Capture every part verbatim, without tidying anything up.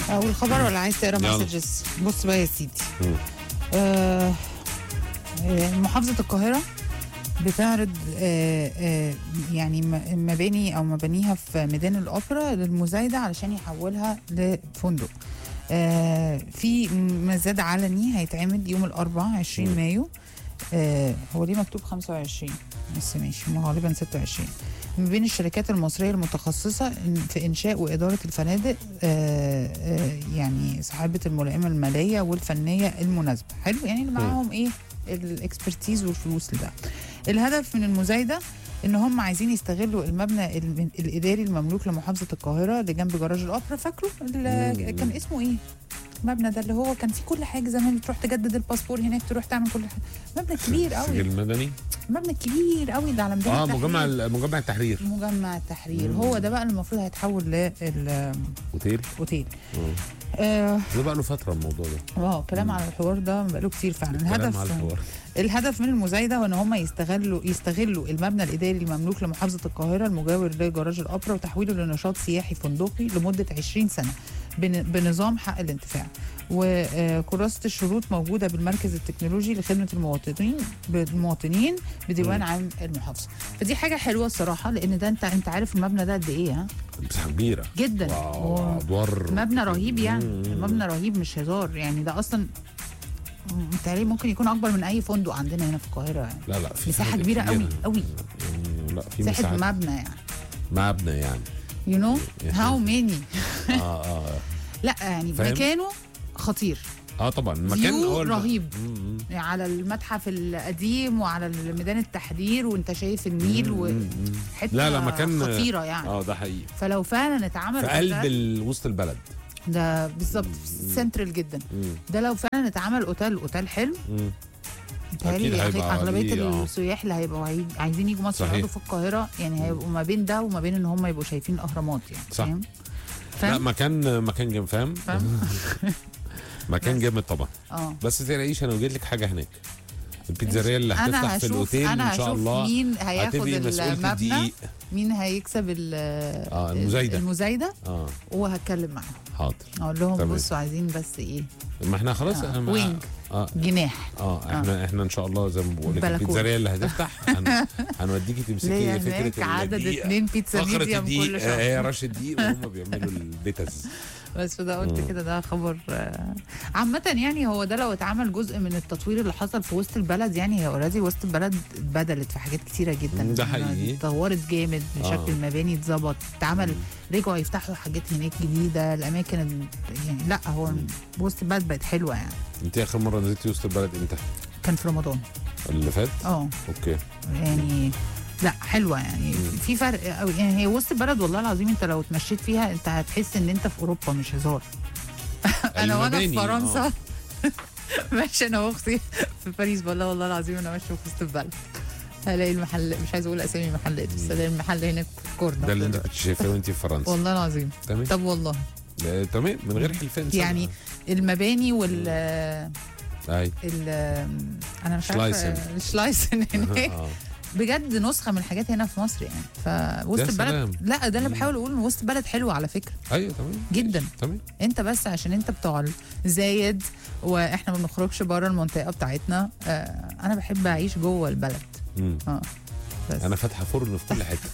او الخبر ولا عايز تقرا يلا. مسجز؟ بص بقى يا سيدي. مم. آه آه، محافظه القاهره بتعرض آه آه يعني م- مباني او مبانيها في ميدان الاوبرا للمزايده علشان يحولها لفندق. آه في مزاد علني هيتعمل يوم الاربعاء عشرين مم. مايو. آه هو ليه مكتوب خمسة وعشرين بس ماشي، ما هو غالبا ستة وعشرين، من بين الشركات المصريه المتخصصه إن- في انشاء واداره الفنادق، آه آه يعني صاحبه الملائمه الماليه والفنيه المناسبه. حلو، يعني اللي معاهم ايه الاكسبرتيز والفلوس لده. الهدف من المزايده ان هم عايزين يستغلوا المبنى ال- الاداري المملوك لمحافظه القاهره اللي جنب جراج الاوبرا. فاكره اللي مم. كان اسمه ايه المبنى ده، اللي هو كان فيه كل حاجه زمان، تروح تجدد الباسبور هناك، تروح تعمل كل حاجه. مبنى كبير قوي، السجل المدني. مبنى كبير قوي اللي على ميدان اه التحرير. مجمع ال- مجمع التحرير. مجمع التحرير. مم. هو ده بقى اللي المفروض هيتحول اوتيل. للاوتيل. مم. اه ده بقى له فتره الموضوع ده. آه، كلام على الحوار ده بقاله كتير فعلا. كلام على الهدف الحوار. الهدف من المزايده هو ان هم يستغلوا يستغلوا المبنى الاداري المملوك لمحافظه القاهره المجاور لجراج الاوبرا وتحويله لنشاط سياحي فندقي لمده عشرين سنه بن- بنظام حق الانتفاع. وكراسه الشروط موجوده بالمركز التكنولوجي لخدمه المواطنين بالمواطنين بديوان مم. عام المحافظه. فدي حاجه حلوه الصراحه، لان ده انت انت عارف المبنى ده قد ايه؟ ها مساحه كبيره جدا. واو، و- ادوار. مبنى رهيب يعني. مم. مبنى رهيب مش هزار يعني. ده اصلا متهيألي ممكن يكون اكبر من اي فندق عندنا هنا في القاهره يعني. لا لا، في مساحة فنادق كبيرة قوي قوي. يعني لا، في مساحه مساحه مبنى يعني. مبنى يعني. يو نو هاو ماني. اه اه لا يعني فاهم؟ مكانه خطير. اه طبعا المكان فيو هو الم- رهيب. مم. يعني على المتحف القديم وعلى ميدان التحرير وانت شايف النيل مم. وحته لا لا، مكان خطيره يعني. اه ده حقيقي. فلو فعلا اتعمل في قلب أوتيل- ال- وسط البلد. ده بالظبط مم. سنترال جدا. مم. ده لو فعلا اتعمل اوتيل اوتيل حلو، مم. متهيألي أكيد هيبقى اغلبيه عليه، آه. السياح اللي هيبقوا عايز- عايزين يجوا مصر صحيح. يقعدوا في القاهره يعني هيبقوا ما بين ده وما بين ان هم يبقوا شايفين الاهرامات يعني. صح. فاهم؟ لا فاهم؟ مكان مكان جامد، فاهم. فاهم؟ مكان بس. جامد طبعا. اه بس تلاقيش انا وجيت لك حاجه هناك. البيتزاريا اللي انا هتفتح في هشوف الاوتيل انا ان شاء هشوف الله مين هياخد هتبقي مسؤولة المبنى، الدقيق. مين هيكسب ال- اه المزايده. المزايده اه وهتكلم معاهم حاضر. اقول لهم تمام. بصوا عايزين بس ايه ما احنا خلاص آه. احنا وينج. اه جناح. اه احنا احنا ان شاء الله زي ما بقول لك بلكونة. البيتزاريا اللي هتفتح هن... هنوديكي ليا تمسكي هناك فكره عدد الدقيق. اتنين بيتزا فقره ميديم الدقيق كل آه، شهر. هي رش الدقيق وهم بيعملوا البيتز. بس فده قلت مم. كده ده خبر آه، عامة يعني. هو ده لو اتعمل جزء من التطوير اللي حصل في وسط البلد يعني. هي اوريدي وسط البلد اتبدلت في حاجات كتيرة جدا. مم، ده حقيقي. اتطورت جامد، آه. شكل المباني اتظبط، اتعمل مم. رجعوا يفتحوا حاجات هناك جديدة. الأماكن ال- يعني لا هو وسط البلد بقت حلوة يعني. انت اخر مره نزلتي وسط البلد امتى؟ كان في رمضان. اللي فات؟ اه اوكي. يعني لا حلوه يعني. في فرق قوي يعني. هي وسط البلد والله العظيم انت لو اتمشيت فيها انت هتحس ان انت في اوروبا مش هزار. انا وانا في المباني، فرنسا ماشيه انا واختي في باريس، والله والله العظيم انا ماشيه في وسط البلد هلاقي المحل، مش عايزه اقول اسامي محلات بس الاقي المحل هناك في كورنر. ده اللي انت كنت شايفاه وانت في فرنسا. والله العظيم. تمام. طب والله آه، تمام من غير حلفان سبعة. يعني المباني وال اي ال انا مش شلايسن. عارفه الشلايسن هناك آه. بجد نسخه من الحاجات هنا في مصر يعني. فوسط يا البلد سلام. لا ده اللي مم. بحاول اقول ان وسط البلد حلوه على فكره ايوه تمام جدا. تمام. انت بس عشان انت بتوع زايد واحنا ما بنخرجش بره المنطقه بتاعتنا. آه انا بحب اعيش جوه البلد. مم. اه بس انا فاتحه فرن في كل حته.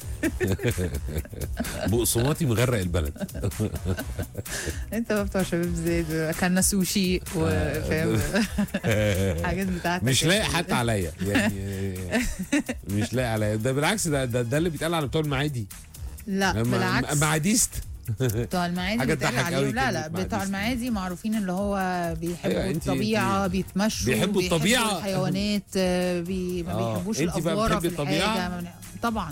بقسماطي مغرق البلد. انت بقى بتوع شباب زايد اكلنا سوشي وفاهم حاجات بتاعتك. مش لاقي حتى عليا يعني. مش لاقي عليا. ده بالعكس ده ده, ده اللي بيتقال على بتوع المعادي. لا بالعكس معاديست. بتوع المعادي حاجة بيتقال تضحك عليهم. قوي لا لا كلمة بتوع معادي. المعادي معروفين اللي هو بيحبوا أيوة، انتي- الطبيعه، انتي بيتمشوا، بيحبوا الطبيعة. الحيوانات، آه، بي ما آه، بيحبوش انتي بقى الافواره بتحبي في الطبيعة؟ الحاجه. ما بن- طبعا.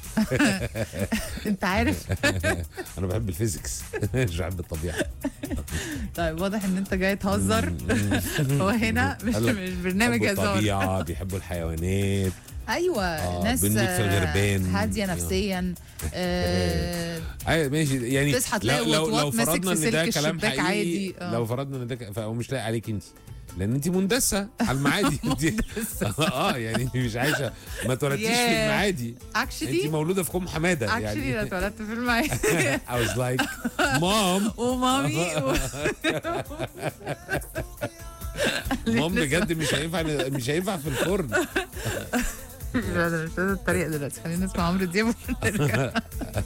انت عارف. انا بحب الفيزيكس مش بحب الطبيعه. طيب واضح ان انت جاي تهزر. مم. هو هنا مش قال لك مش برنامج بيحبوا هزار. الطبيعه، بيحبوا الحيوانات، ايوه آه، ناس بنموت في الغربان. هاديه نفسيا. آه ايوه ماشي يعني. تصحى تلاقي لو لو, وطواط لو ماسك فرضنا في ان ده سلك كلام الشباك حقيقي عادي. آه. لو فرضنا ان ده ك- فهو مش لاقي عليك انت، لان انت مندسه على المعادي. انت اه يعني انت مش عايشه، ما اتولدتيش في Yeah. المعادي، انت اكشلي مولوده في كوم حماده اكشلي انا يعني. اتولدت في المعادي. I was like mom ومامي و... مام بجد مش هينفع مش هينفع في الفرن. لا لا مش لازم الطريقه دلوقتي، خلينا نسمع عمرو دياب ونرجع.